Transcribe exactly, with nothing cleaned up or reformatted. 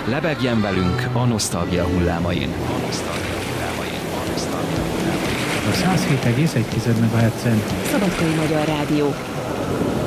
Lebegjen velünk a nosztalgia hullámain. A száz hét egész egy megahertzen Szabadkai Magyar Rádió.